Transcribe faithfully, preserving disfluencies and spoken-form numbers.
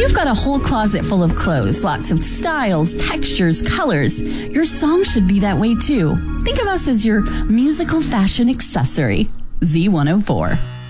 You've got a whole closet full of clothes, lots of styles, textures, colors. Your song should be that way too. Think of us as your musical fashion accessory. Z one oh four.